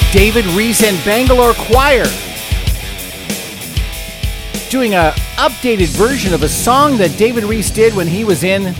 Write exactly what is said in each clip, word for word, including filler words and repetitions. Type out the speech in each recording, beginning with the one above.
David Reese and Bangalore Choir doing a updated version of a song that David Reese did when he was in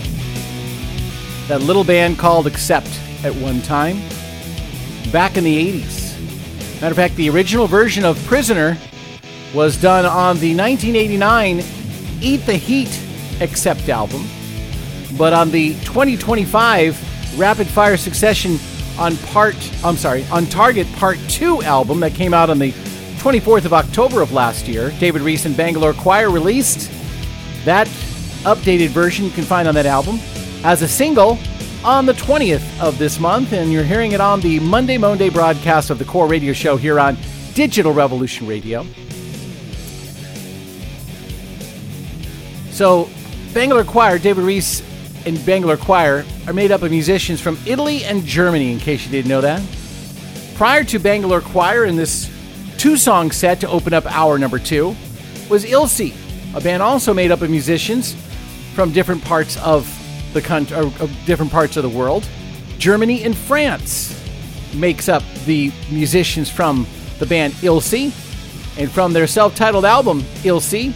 that little band called Accept at one time, back in the eighties. Matter of fact, the original version of Prisoner was done on the nineteen eighty-nine Eat the Heat Accept album, but on the twenty twenty-five Rapid Fire Succession on part, I'm sorry, on Target Part two album that came out on the twenty-fourth of October of last year, David Reese and Bangalore Choir released that updated version you can find on that album as a single on the twentieth of this month, and you're hearing it on the Monday Monday broadcast of the Core Radio Show here on Digital Revolution Radio. So, Bangalore Choir, David Reese and Bangalore Choir are made up of musicians from Italy and Germany, in case you didn't know that. Prior to Bangalore Choir, in this two-song set to open up hour number two, was Ilse, a band also made up of musicians from different parts of the country, or of different parts of the world. Germany and France makes up the musicians from the band Ilse, and from their self-titled album, Ilse,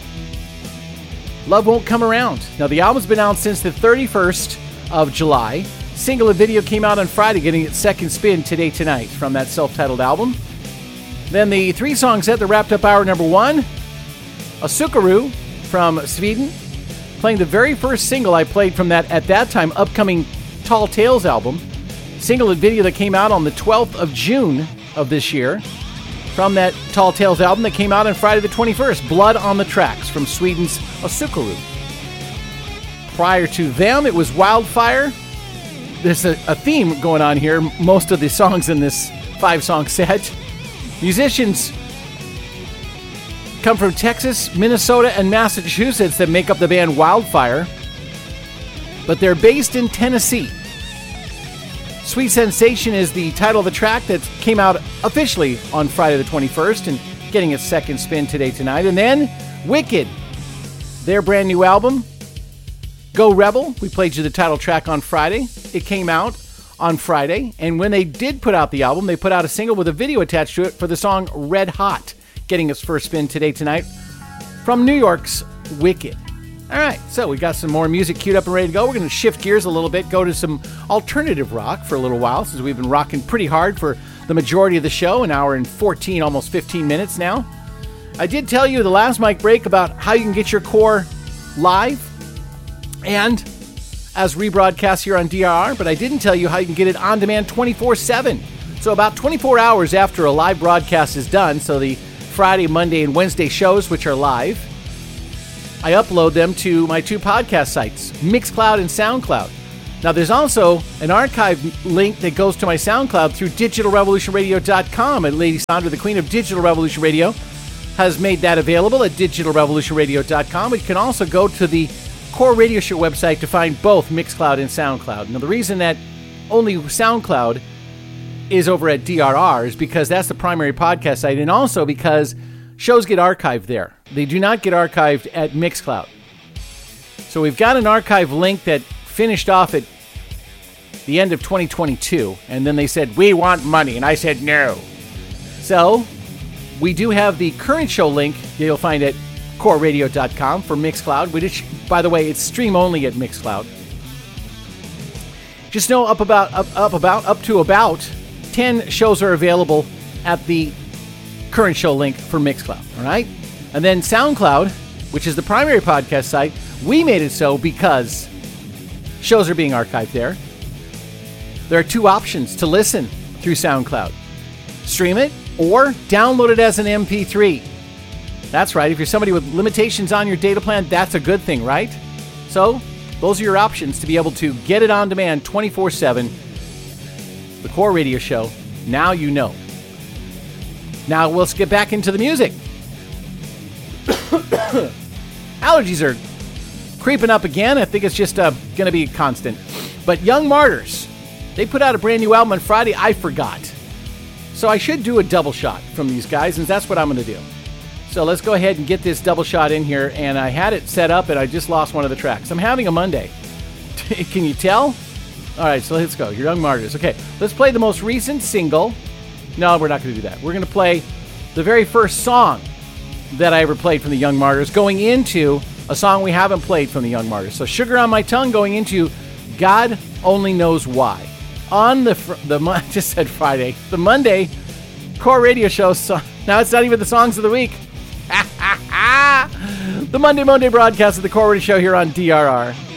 Love Won't Come Around. Now, the album's been out since the thirty-first of July. Single and video came out on Friday, getting its second spin today, tonight, from that self-titled album. Then the three-song set that wrapped up hour number one, Asukaru from Sweden, playing the very first single I played from that, at that time, upcoming Tall Tales album. Single and video that came out on the twelfth of June of this year, from that Tall Tales album that came out on Friday the twenty-first, Blood on the Tracks from Sweden's Asukaru. Prior to them, it was Wildfire. There's a, a theme going on here. Most of the songs in this five-song set. Musicians come from Texas, Minnesota, and Massachusetts that make up the band Wildfire, but they're based in Tennessee. Sweet Sensation is the title of the track that came out officially on Friday the twenty-first and getting its second spin today, tonight. And then Wicked, their brand new album, Go Rebel. We played you the title track on Friday. It came out on Friday, and when they did put out the album, they put out a single with a video attached to it for the song Red Hot, getting its first spin today, tonight, from New York's Wicked. All right, so we got some more music queued up and ready to go. We're going to shift gears a little bit, go to some alternative rock for a little while, since we've been rocking pretty hard for the majority of the show, an hour and fourteen, almost fifteen minutes now. I did tell you the last mic break about how you can get your core live and as rebroadcast here on D R R, but I didn't tell you how you can get it on demand twenty-four seven. So about twenty-four hours after a live broadcast is done, so the Friday, Monday, and Wednesday shows, which are live, I upload them to my two podcast sites, Mixcloud and SoundCloud. Now, there's also an archive link that goes to my SoundCloud through digital revolution radio dot com, and Lady Sandra, the queen of Digital Revolution Radio, has made that available at digital revolution radio dot com. But you can also go to the Core Radio Show website to find both Mixcloud and SoundCloud. Now, the reason that only SoundCloud is over at D R R is because that's the primary podcast site, and also because shows get archived there. They do not get archived at Mixcloud. So we've got an archive link that finished off at the end of twenty twenty-two, and then they said, we want money, and I said no. So we do have the current show link that you'll find at core radio dot com for Mixcloud, which, by the way, it's stream only at Mixcloud. Just know up about up, up about up to about ten shows are available at the current show link for Mixcloud, all right? And then SoundCloud, which is the primary podcast site, we made it so because shows are being archived there. There are two options to listen through SoundCloud. Stream it or download it as an M P three. That's right. If you're somebody with limitations on your data plan, that's a good thing, right? So those are your options to be able to get it on demand twenty-four seven. The Core Radio Show. Now you know. Now let's get back into the music. Allergies are creeping up again. I think it's just uh, going to be constant. But Young Martyrs, they put out a brand new album on Friday. I forgot. So I should do a double shot from these guys, and that's what I'm going to do. So let's go ahead and get this double shot in here. And I had it set up, and I just lost one of the tracks. I'm having a Monday. Can you tell? All right, so let's go. Your Young Martyrs. Okay, let's play the most recent single No, we're not going to do that. We're going to play the very first song that I ever played from the Young Martyrs, going into a song we haven't played from the Young Martyrs. So Sugar on My Tongue going into God Only Knows Why. On the, fr- the I just said Friday, the Monday Core Radio Show. So now it's not even the songs of the week. The Monday Monday broadcast of the Core Radio Show here on D R R.